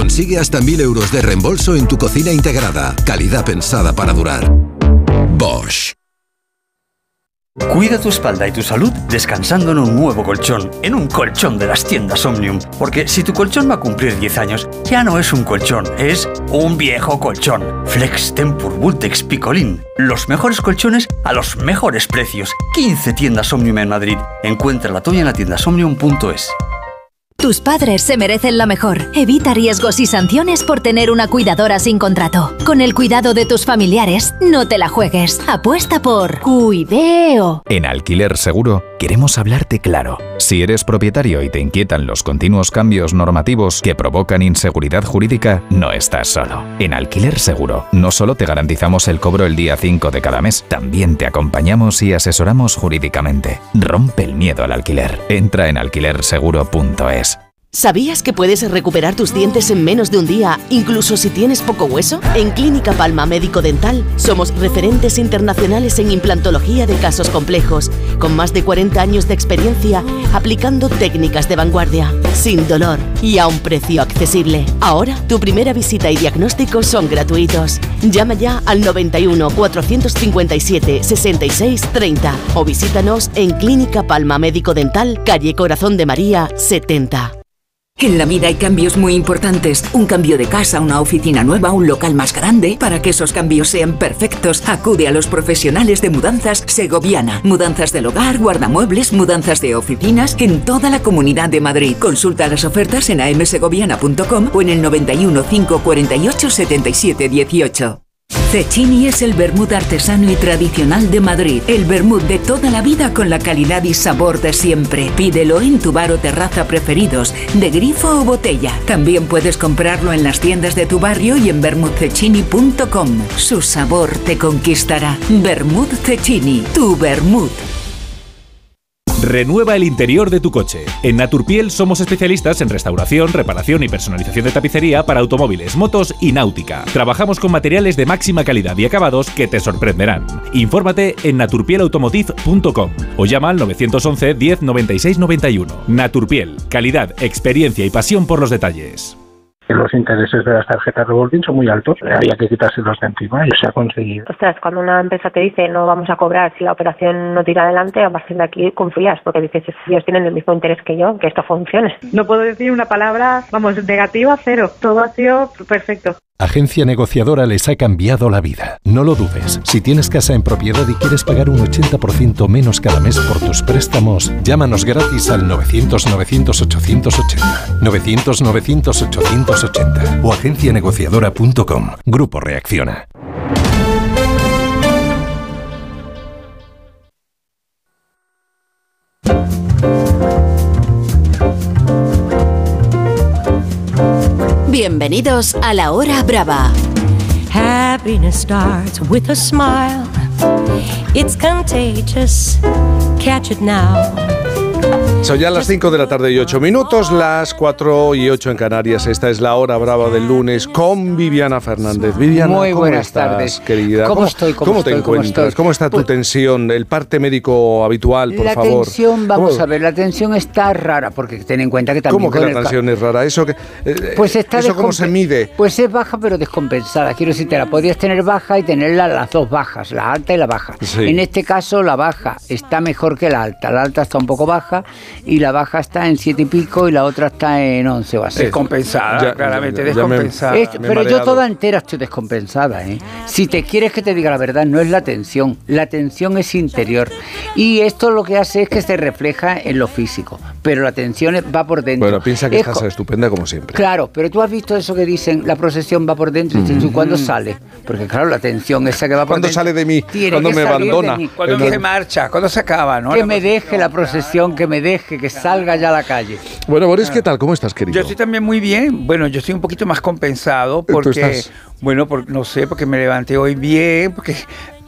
Consigue hasta 1.000 euros de reembolso en tu cocina integrada. Calidad pensada para durar. Bosch. Cuida tu espalda y tu salud descansando en un nuevo colchón, en un colchón de las tiendas Omnium. Porque si tu colchón va a cumplir 10 años, ya no es un colchón, es un viejo colchón. Flex Tempur Vultex Picolín. Los mejores colchones a los mejores precios. 15 tiendas Omnium en Madrid. Encuentra la tuya en la tiendasomnium.es. Tus padres se merecen lo mejor. Evita riesgos y sanciones por tener una cuidadora sin contrato. Con el cuidado de tus familiares, no te la juegues. Apuesta por Cuideo. En Alquiler Seguro queremos hablarte claro. Si eres propietario y te inquietan los continuos cambios normativos que provocan inseguridad jurídica, no estás solo. En Alquiler Seguro no solo te garantizamos el cobro el día 5 de cada mes, también te acompañamos y asesoramos jurídicamente. Rompe el miedo al alquiler. Entra en alquilerseguro.es. ¿Sabías que puedes recuperar tus dientes en menos de un día, incluso si tienes poco hueso? En Clínica Palma Médico Dental somos referentes internacionales en implantología de casos complejos, con más de 40 años de experiencia aplicando técnicas de vanguardia, sin dolor y a un precio accesible. Ahora, tu primera visita y diagnóstico son gratuitos. Llama ya al 91 457 66 30 o visítanos en Clínica Palma Médico Dental, calle Corazón de María 70. En la vida hay cambios muy importantes. Un cambio de casa, una oficina nueva, un local más grande. Para que esos cambios sean perfectos, acude a los profesionales de Mudanzas Segoviana. Mudanzas del hogar, guardamuebles, mudanzas de oficinas en toda la Comunidad de Madrid. Consulta las ofertas en amsegoviana.com o en el 91 548 77 18. Cecchini es el vermut artesano y tradicional de Madrid. El vermut de toda la vida con la calidad y sabor de siempre. Pídelo en tu bar o terraza preferidos, de grifo o botella. También puedes comprarlo en las tiendas de tu barrio y en vermutcecchini.com. Su sabor te conquistará. Vermut Cecchini, tu vermut. Renueva el interior de tu coche. En Naturpiel somos especialistas en restauración, reparación y personalización de tapicería para automóviles, motos y náutica. Trabajamos con materiales de máxima calidad y acabados que te sorprenderán. Infórmate en naturpielautomotive.com o llama al 911 10 96 91. Naturpiel, calidad, experiencia y pasión por los detalles. Los intereses de las tarjetas revolving son muy altos, había que quitárselos de encima y se ha conseguido. Ostras, cuando una empresa te dice no vamos a cobrar si la operación no tira adelante, a partir de aquí confías, porque dices, ellos tienen el mismo interés que yo, que esto funcione. No puedo decir una palabra, negativa, cero. Todo ha sido perfecto. Agencia Negociadora les ha cambiado la vida. No lo dudes. Si tienes casa en propiedad y quieres pagar un 80% menos cada mes por tus préstamos, llámanos gratis al 900-900-880. 900-900-880 o agencianegociadora.com. Grupo Reacciona. Bienvenidos a La Hora Brava. Happiness starts with a smile. It's contagious. Catch it now. Son ya las 5 de la tarde y 8 minutos, las 4 y 8 en Canarias. Esta es La Hora Brava del lunes con Viviana Fernández. Viviana, muy buenas ¿cómo estás, tardes, querida? ¿Cómo estoy? ¿Cómo te encuentras? ¿Cómo está tu tensión? El parte médico habitual, por favor. La tensión, vamos a ver, la tensión está rara, porque ten en cuenta que también... ¿Cómo que la tensión es rara? ¿Eso, pues está ¿eso cómo se mide? Pues es baja pero descompensada. Quiero decirte, la podrías tener baja y tenerla las dos bajas, la alta y la baja. Sí. En este caso la baja está mejor que la alta está un poco baja y la baja está en 7 y pico y la otra está en 11 o así. Descompensada, claramente descompensada. Pero yo toda entera estoy descompensada, ¿eh? Si te quieres que te diga la verdad, no es la tensión es interior. Y esto lo que hace es que se refleja en lo físico, pero la tensión va por dentro. Bueno, piensa que estás estupenda como siempre. Claro, pero tú has visto eso que dicen, la procesión va por dentro, y ¿cuándo sale? Porque claro, la tensión esa que va por dentro... ¿Cuándo sale de mí? ¿Cuándo me abandona? ¿Cuándo se marcha? ¿Cuándo se acaba? ¿No? Que me deje la procesión, que me deje, que salga ya a la calle. Bueno, Boris, ¿qué tal? ¿Cómo estás, querido? Yo estoy también muy bien. Bueno, yo estoy un poquito más compensado porque... No sé, porque me levanté hoy bien, porque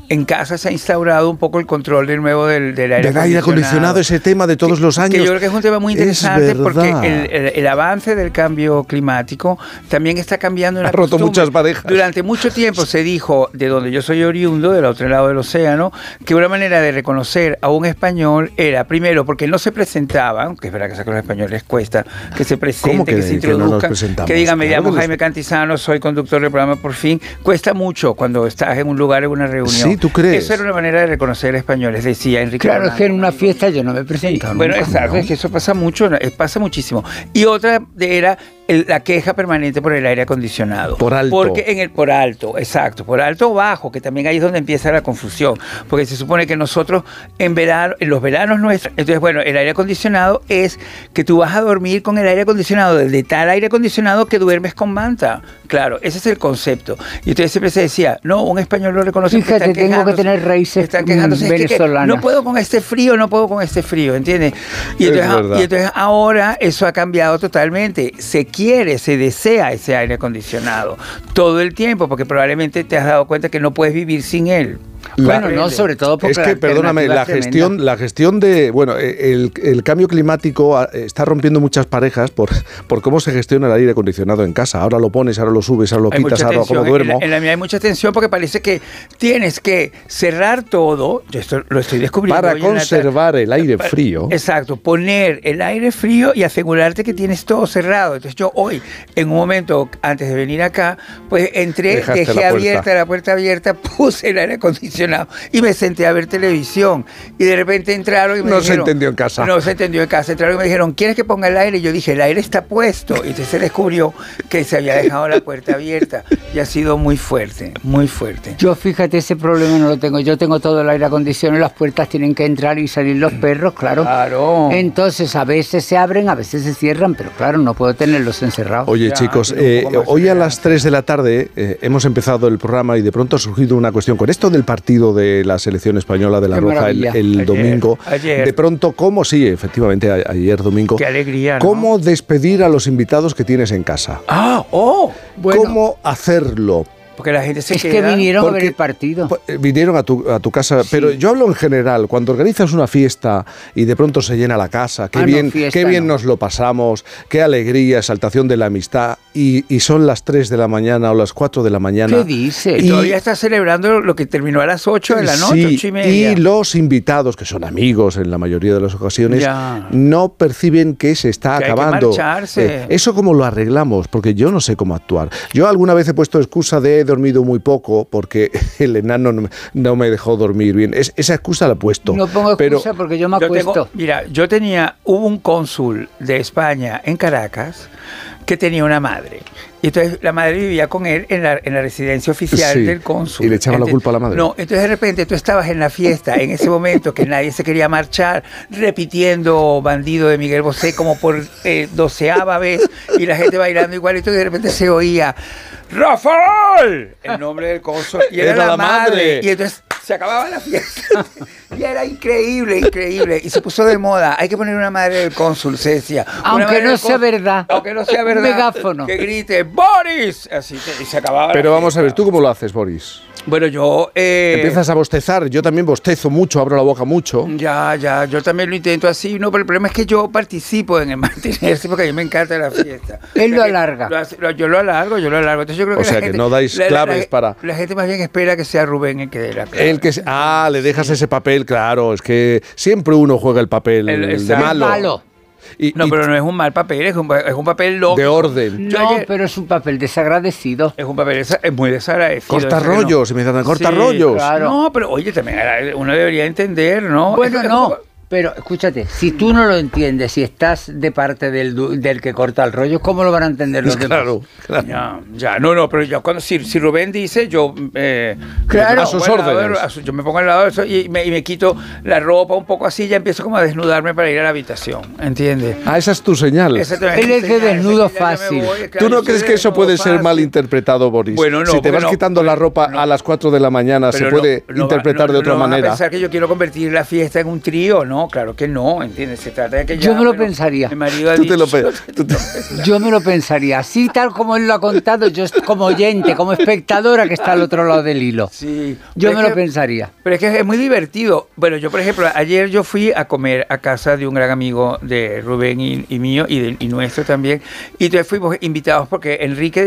en casa se ha instaurado un poco el control de nuevo del aire acondicionado, ese tema de todos los años. Que yo creo que es un tema muy interesante porque el avance del cambio climático también está cambiando una costumbre. Ha roto muchas parejas. Durante mucho tiempo se dijo, de donde yo soy oriundo, del otro lado del océano, que una manera de reconocer a un español era, primero, porque no se presentaban, que es verdad que a los españoles cuesta que se presenten, que se introduzcan, que digan, me llamo Jaime Cantizano, soy conductor del programa Por Fin. Cuesta mucho cuando estás en un lugar, en una reunión. Sí, ¿tú crees? Esa era una manera de reconocer españoles, decía Enrique. Claro, es que en una fiesta yo no me presento. Bueno, exacto, es que eso pasa mucho, pasa muchísimo. Y otra era la queja permanente por el aire acondicionado. Por alto. Porque por alto, exacto, por alto o bajo, que también ahí es donde empieza la confusión. Porque se supone que nosotros en los veranos nuestros, entonces bueno, el aire acondicionado es que tú vas a dormir con el aire acondicionado, de tal aire acondicionado que duermes con manta. Claro, ese es el concepto. Y entonces siempre se decía, no, un español lo reconoce. Fíjate, tengo que tener raíces venezolanas. No puedo con este frío, ¿entiendes? Y entonces ahora eso ha cambiado totalmente. Se desea ese aire acondicionado todo el tiempo, porque probablemente te has dado cuenta que no puedes vivir sin él. Bueno, no, sobre todo porque es que, perdóname, la gestión de, bueno, el cambio climático está rompiendo muchas parejas por cómo se gestiona el aire acondicionado en casa. Ahora lo pones, ahora lo subes, ahora lo quitas, ahora cómo duermo. En la mía hay mucha tensión porque parece que tienes que cerrar todo. Yo esto lo estoy descubriendo para conservar el aire frío. Exacto, poner el aire frío y asegurarte que tienes todo cerrado. Entonces yo hoy, en un momento antes de venir acá, pues entré, dejé abierta la puerta abierta, puse el aire acondicionado y me senté a ver televisión y de repente entraron y me dijeron... No se entendió en casa. No se entendió en casa. Entraron y me dijeron, ¿quieres que ponga el aire? Y yo dije, el aire está puesto. Y entonces se descubrió que se había dejado la puerta abierta y ha sido muy fuerte, muy fuerte. Yo, fíjate, ese problema no lo tengo. Yo tengo todo el aire acondicionado, las puertas tienen que entrar y salir los perros, claro. Claro. Entonces, a veces se abren, a veces se cierran, pero claro, no puedo tenerlos encerrados. Oye, chicos, hoy a las 3 de la tarde hemos empezado el programa y de pronto ha surgido una cuestión con esto del partido de la selección española de La Roja el domingo. Ayer. De pronto, ¿cómo? Sí, efectivamente, ayer domingo. Qué alegría, ¿no? ¿Cómo despedir a los invitados que tienes en casa? Bueno. ¿Cómo hacerlo? Porque la gente es que vinieron a ver el partido. Vinieron a tu casa, sí. Pero yo hablo en general, cuando organizas una fiesta y de pronto se llena la casa, qué bien nos lo pasamos, qué alegría, exaltación de la amistad, y son las 3 de la mañana o las 4 de la mañana. ¿Qué dices? Y todavía estás celebrando lo que terminó a las 8 de la noche, 8:30. Y los invitados, que son amigos en la mayoría de las ocasiones, no perciben que se está acabando. Hay que marcharse. ¿Eso cómo lo arreglamos? Porque yo no sé cómo actuar. Yo alguna vez he puesto excusa de dormido muy poco porque el enano no me dejó dormir bien. Esa excusa la he puesto. No pongo excusa porque yo me acuesto. Hubo un cónsul de España en Caracas que tenía una madre. Y entonces la madre vivía con él en la residencia oficial del cónsul. ¿Y le echaba la culpa a la madre? No, entonces de repente tú estabas en la fiesta, en ese momento que nadie se quería marchar, repitiendo Bandido de Miguel Bosé como por 12ª vez, y la gente bailando igualito, y de repente se oía ¡Rafael! El nombre del cónsul. Y era la madre. Y entonces se acababa la fiesta. Y era increíble. Y se puso de moda. Hay que poner una madre del cónsul, se decía. Aunque no sea verdad. Aunque no sea verdad. Un megáfono. Que grite ¡Boris! Así y se acababa. Pero vamos a ver, ¿tú cómo lo haces, Boris? Bueno, yo... Empiezas a bostezar. Yo también bostezo mucho, abro la boca mucho. Ya. Yo también lo intento así. No, pero el problema es que yo participo en el mantenerse porque a mí me encanta la fiesta. Él lo alarga. Yo lo alargo. Entonces yo creo o sea que no dais claves para... La gente más bien espera que sea Rubén el que dé la clave. Le dejas ese papel, claro. Es que siempre uno juega el papel de malo. Pero no es un mal papel, es un papel loco. De orden. Pero es un papel desagradecido. Es un papel es muy desagradecido. Corta rollos, me dicen, corta rollos. Claro. No, pero oye, también uno debería entender, ¿no? Bueno, no. Pero escúchate, si tú no lo entiendes, si estás de parte del que corta el rollo, ¿cómo lo van a entender los demás? Claro. No, pero yo si Rubén dice, yo a sus órdenes. Yo me pongo al lado de eso y me quito la ropa un poco así, ya empiezo como a desnudarme para ir a la habitación, ¿entiendes? Esa es tu señal. Él es de desnudo fácil. ¿Tú no crees que eso puede ser mal interpretado, Boris? Bueno, no. Si te vas quitando la ropa a las 4 de la mañana, se puede interpretar de otra manera. No vas a pensar que yo quiero convertir la fiesta en un trío, ¿no? no, claro que no, ¿entiendes? Se trata de que yo me lo pensaría. Mi marido ha dicho, yo me lo pensaría. Así tal como él lo ha contado, yo como oyente, como espectadora que está al otro lado del hilo. Sí, yo me lo pensaría. Pero es que es muy divertido. Bueno, yo por ejemplo, ayer yo fui a comer a casa de un gran amigo de Rubén y mío y nuestro también. Y entonces fuimos invitados porque Enrique